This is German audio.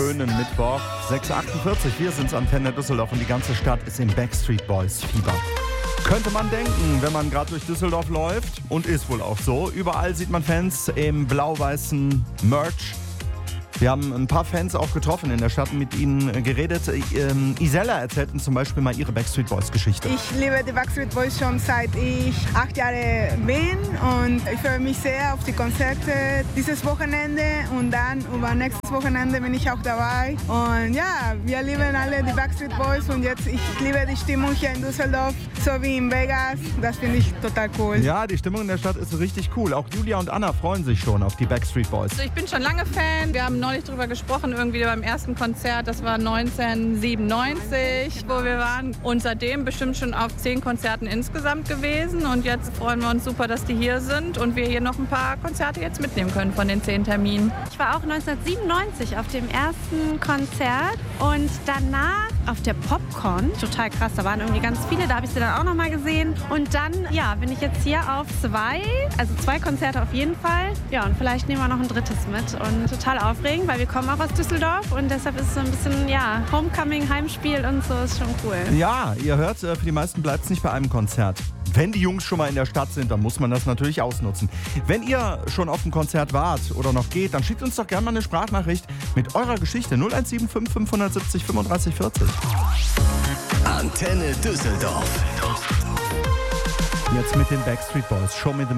schönen Mittwoch, 6.48 Uhr. Wir sind's, Antenne Düsseldorf, und die ganze Stadt ist im Backstreet Boys Fieber. Könnte man denken, wenn man gerade durch Düsseldorf läuft, und ist wohl auch so. Überall sieht man Fans im blau-weißen Merch. Wir haben ein paar Fans auch getroffen in der Stadt und mit ihnen geredet. Isella erzählt uns zum Beispiel mal ihre Backstreet Boys Geschichte. Ich liebe die Backstreet Boys schon seit ich 8 Jahre bin und ich freue mich sehr auf die Konzerte dieses Wochenende und dann über nächstes Wochenende bin ich auch dabei. Und ja, wir lieben alle die Backstreet Boys und jetzt ich liebe die Stimmung hier in Düsseldorf, so wie in Vegas. Das finde ich total cool. Ja, die Stimmung in der Stadt ist richtig cool. Auch Julia und Anna freuen sich schon auf die Backstreet Boys. Also ich bin schon lange Fan. Wir haben neulich drüber gesprochen, irgendwie beim ersten Konzert, das war 1997, wo wir waren. Und seitdem bestimmt schon auf 10 Konzerten insgesamt gewesen. Und jetzt freuen wir uns super, dass die hier sind und wir hier noch ein paar Konzerte jetzt mitnehmen können von den 10 Terminen. Ich war auch 1997 auf dem ersten Konzert und danach auf der Popcorn. Total krass, da waren irgendwie ganz viele, da habe ich sie dann auch noch mal gesehen. Und dann, ja, bin ich jetzt hier auf 2, also 2 Konzerte auf jeden Fall. Ja, und vielleicht nehmen wir noch ein drittes mit. Und total aufregend, weil wir kommen auch aus Düsseldorf und deshalb ist es so ein bisschen, ja, Homecoming, Heimspiel und so, ist schon cool. Ja, ihr hört, für die meisten bleibt es nicht bei einem Konzert. Wenn die Jungs schon mal in der Stadt sind, dann muss man das natürlich ausnutzen. Wenn ihr schon auf dem Konzert wart oder noch geht, dann schickt uns doch gerne mal eine Sprachnachricht mit eurer Geschichte 0175 570 35 40. Antenne Düsseldorf. Jetzt mit den Backstreet Boys. Show me the